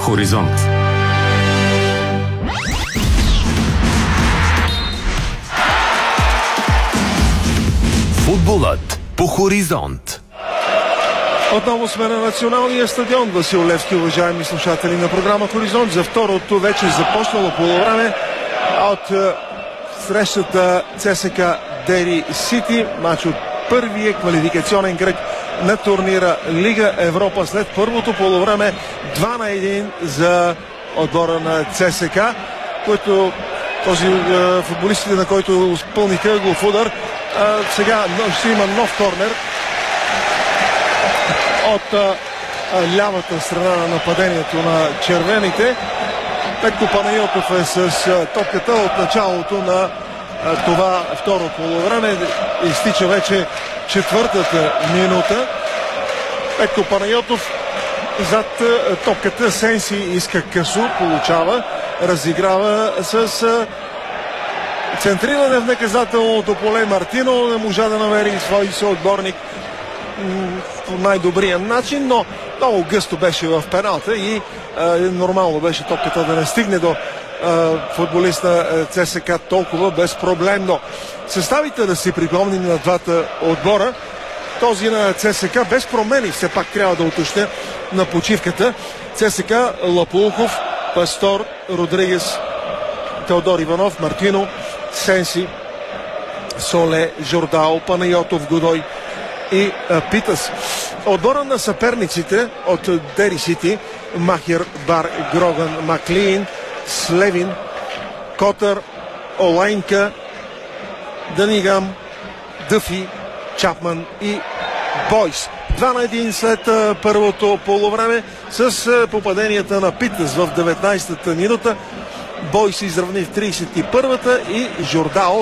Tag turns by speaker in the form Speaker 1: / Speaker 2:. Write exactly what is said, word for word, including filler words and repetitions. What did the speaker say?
Speaker 1: Хоризонт. Футболът по Хоризонт.
Speaker 2: Отново сме на националния стадион Васил Левски, уважаеми слушатели на програма Хоризонт, за второто вече започнало полувреме от е, срещата ЦСКА Дери Сити, мач от първия квалификационен кръг на турнира Лига Европа след първото полувреме два на един за отбора на ЦСКА, който този е, футболистите, на който изпълниха голов удар. Е, сега ще има нов корнер от а, а, лявата страна на нападението на червените. Петко Панайотов е с а, топката от началото на а, това второ полувреме. Изтича вече четвъртата минута. Петко Панайотов зад а, топката. Сенси иска късо, получава, разиграва с а, центриране в наказателното поле. Мартино не можа да намери свой съотборник по най-добрия начин, но много гъсто беше в пеналта и а, нормално беше топката да не стигне до а, футболиста ЦСКА толкова безпроблемно. Съставите, да си припомним, на двата отбора, този на ЦСКА без промени, все пак трябва да уточня, на почивката. ЦСКА Лапулхов, Пастор, Родригес, Теодор Иванов, Мартино, Сенси, Соле, Жордао, Панайотов, Годой и а, Питас. Отбора на съперниците от Дери Сити: Махер, Бар, Гроган, Маклин, Слевин, Котър, Олайнка, Данигам, Дъфи, Чапман и Бойс. Два на един след а, първото полувреме с а, попаденията на Питас в деветнайсетата минута. Бойс изравни в трийсет и първата и Жордао